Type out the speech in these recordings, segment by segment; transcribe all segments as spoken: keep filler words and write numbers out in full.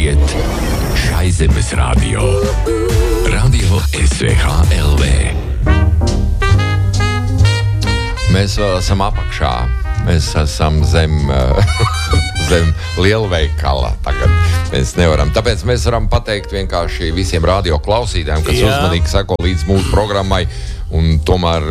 Klausiet šai zemes radio. Radio S V H L V. Mēs vēl esam apakšā. Mēs esam zem, zem lielveikala tagad. Mēs nevaram. Tāpēc mēs varam pateikt vienkārši visiem radio klausītājiem, kas Jā. uzmanīgi seko līdz mūsu programmai un tomēr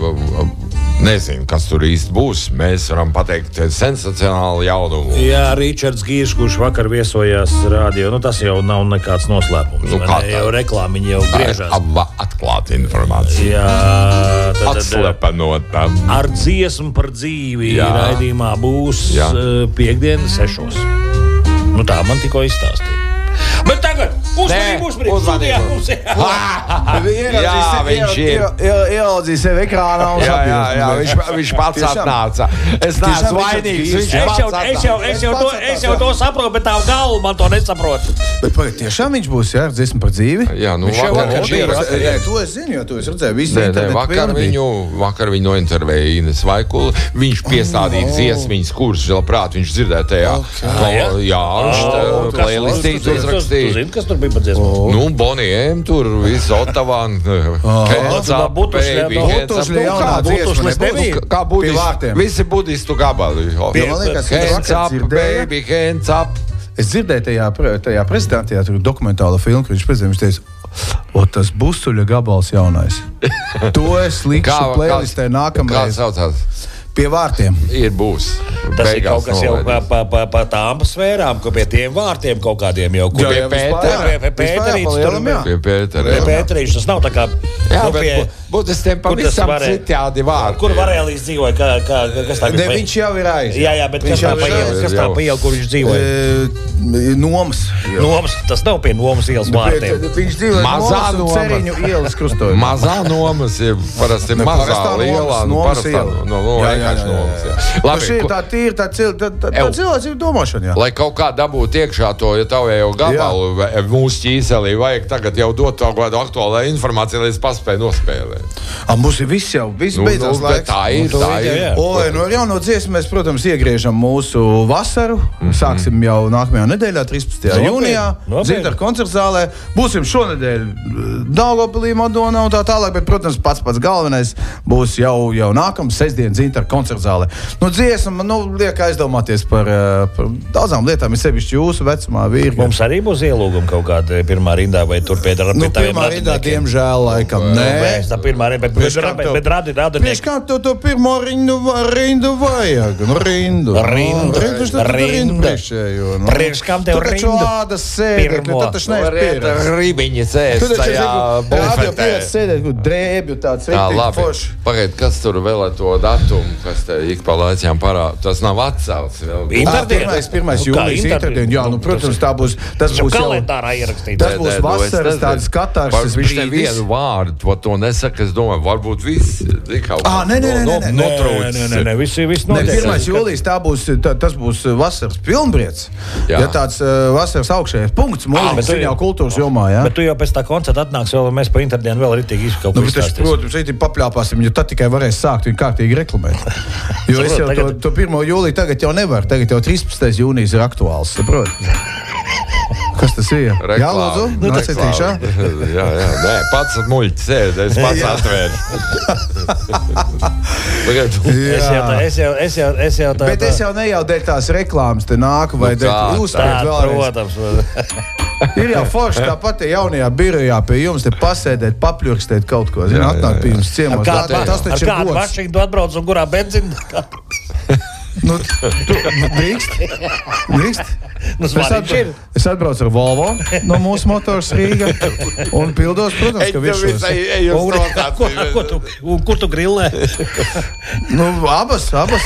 nezinu, kas tur īsti būs. Mēs varam pateikt sensacionālu jaunumu. Jā, Ričards Gīrs, kurš vakar viesojās radio, nu tas jau nav nekāds noslēpums. Nu, kā jau reklāmiņi jau griežās. Atklāta informācija. Jā, tad, Atslepenot. Ar dziesmu par dzīvi Jā. raidījumā būs Jā. piekdien sešos. Nu tā man tikko izstāstīja. Bet tagad uzmanību uzmanību studijā mums ir. Jā, viņš ir. Ielaudzīs sevi ekrānā un jā, jā, jā, viņš, viņš pats atnāca. Es neesmu vainīgs, viņš es pats jau, atnāca. Es jau, es jau, to, es jau to saprotu, bet tā galva man to nesaprot. Bet pagaid, tiešām viņš būs, jā, dziesmu par dzīvi? Jā, nu viņš vakar viņš ir. Jā, to es zinu, jo to es redzēju. Visi nē, nē, vakar viņu, vakar viņu nointervēja Ines Vaikula. Viņš piestādīja dziesmiņas kursus, labprāt, viņš dzirdēja tajā. Jā, viņš playlistīt uzrakstīja. Tu zini, kas tur bija pa dziesmu? Oh. Nu, Boniem tur, visu Otavan, Hands Up, Baby, Hands Up. Kā budistu, visi budistu gabali. Hands Up, Baby, Hands Up. Es dzirdēju tajā, tajā prezidentajā dokumentāla filmu, kad viņš prezidents teica, o tas Busuļa gabals jaunais. To es likšu playlistē nākamreiz. Kā saucās? Pie vārtiem. Ir būs. Tas ir kaut kas jau pa, pa, pa, pa tām sfērām, ka pie tiem vārtiem kaut kādiem jau... Jā, jā, vispār, pie, pie Pēterīts tur... Pie Pēterīts. Pie Pēterīts, tas nav tā kā... Jā, nu, pie, bet budistiem pavisam citādi vārti. Kur Varēlīs dzīvoja? Kā, kā, kas tā? Ne, viņš jau ir aiz. Jā, jā, bet viņš kas tā pa ielu, kas tā pa ielu, kur viņš dzīvoja? E, nomas. Nomas, tas nav pie Nomas ielas vārtiem. Viņš dzīvoja Nomas un Ceriņu ielas krustojumā. Mazā Nomas, ja parasti mazā lielā, nu parastā, no, no, vienkārši Nomas, jā. Labi, ir tā tīra, tā, cil, tā, tā, tā cilvēcība domāšana, jā. Lai kaut kā dabūtu iekšā to, ja tavu jau gabalu mūsu ķīselī vajag tagad jau dot kaut kādu aktuālā informāciju, lai es paspēju nospēlēt. A, mums ir viss jau, viss nu, beidzās nu, laiks. Tā ir, tā ir. Oi, no jauno dziesmu mēs, protams, iegriežam mūsu vasaru. Mm-hmm. Sāksim jau nākamajā nedēļā, trīspadsmitajā jūnijā, Zintaru koncertzālē. Būsim šonedēļ Daugavpilī, Madonā un tā tālāk, bet, protams, pats pats galvenais būs jau, jau nākamā sestdien Zintaru koncertzālē. Nu, dziesma, nu, liek aizdomāties par, par daudzām lietām, ir sevišķi jūsu vecumā vīri. Mums arī būs ielūgumi kaut kāda pirmā rindā, vai tur pie taviem nu, pirmā rindā, diemžēl, laikam, nē. Mēs tā pirmā rindā, bet, bet, bet, bet radi, radi. Priekš kā to, to pirmo rindu, rindu vajag? Nu, rindu. Rindu. Rindu, rindu, rindu priekšējo. Nu. Priekš kam tev rindu? Tu taču ādas sēdekļi, tu taču neesi pieredzi. Ribiņi sēst tajā bufetē. Radio pieredzi sēdēt, kur drēbju tāds riktīgi forši. Pagaid, kas tur vēl ar to datumu, kas te ik pa laicām parāda? Tas nav atcelts vēl. Interdien? Pirmais jūlijas interdien, jā, nu, protams, tā būs, tas būs jau... kalendārā ierakstīt. Tas būs vasaras tāds katarsis brīdis. Viņš te vienu vārdu, to nesaka, es domāju, varbūt viss. Ah, nē, nē, nē, nē, nē, nē, nē, viss, viss notiek. pirmais jūlijas, tā būs, tā, tas būs vasaras pilnbriets. Ja tāds uh, vasaras augšējais punkts, mūzikas ziņā kultūras jomā, jā. Bet tu jau pēc tā koncerta atnāks vēl, mēs pa interdienu vēl ritīgi kaut ko nu, izstāsties. Protams, šeit papļāpāsim, jo tad tikai varēs sākt viņu kārtīgi reklamēt. Jo es jau to, to pirmo jūliju tagad jau nevaru, tagad jau trīspadsmitais jūnijas ir aktuāls, saprot? Kas tas ir? Reklāma. Jā, lūdzu, nu, tas ir tīšā. Jā, jā, nē, pats muļķi sēd, es pats atvēru. es jau tā, es jau, es jau, es jau tā. Bet es jau ne jau dēļ tās reklāmas te nāku, vai nu, dēļ uzspēt vēlreiz. Protams. Ir jau forši tāpat jaunajā birojā pie jums te pasēdēt, papļurkstēt kaut ko, zin, atnāk pie jums ciemos. Ar kādu, tas taču ir kādu mašīnu tu atbrauc un kurā benzina? Nu, tu, drīkst? Drīkst? Nu, es, atbrauc, es atbraucu ar Volvo no mūsu motors Rīga un pildos, protams, ka viršos. Kur, kur, tu, kur tu grillē? Nu, abas, abas.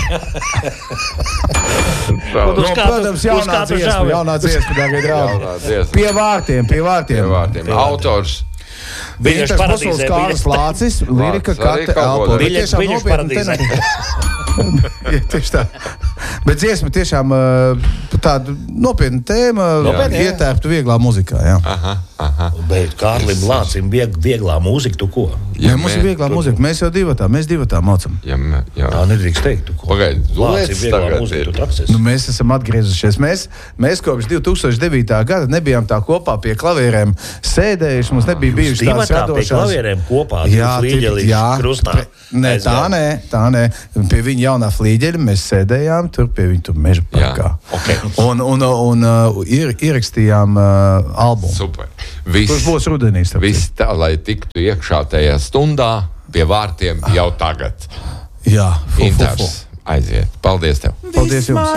Nu, protams, jaunā dziesma, jaunā dziesma, dārgie draugi. Pie vārtiem, pie vārtiem. Pie vārtiem. Autors. Viļņas paradīzē. Kāras Lācis, lirika Kate Elpo. Viļņas paradīzē. Ja, tieši tā. Bet dziesma tiešām uh, tāda nopietna tēma, ietērpta vieglā muzikā. Jā. Aha, aha. Bet Kārlim Lācim vieg, vieglā mūzika, tu ko? Ja, mums ir vieglā mūzika, mēs jau divatā, mēs divatā mācam. Ja, jā. Tā nedrīkst teikt, tu ko? Pagaid, Lācim vieglā mūzika, tu traksies. Nu, mēs esam atgriezušies. Mēs, mēs kopš divi tūkstoši devītā gada nebijām tā kopā pie klavierēm sēdējuši. Mums nebija bijušas tādas radošās. Pie klavierēm kopā, jā, flīģelīši krustā. Nē, tā nē, tā nē. Pie viņa jaunā flīģeļa mēs sēdējām tur pie viņa tur meža parkā. Okay. Un, un, un uh, ir, ierakstījām uh, albumu. Super. Viss, kurš būs rudenī. Viss tā, lai tiktu iekšā tajā stundā pie vārtiem jau tagad. Jā. Inters, aiziet. Paldies tev. Paldies jums.